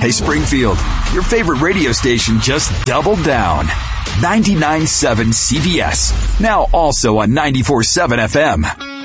Hey, Springfield, your favorite radio station just doubled down. 99.7 CBS, now also on 94.7 FM.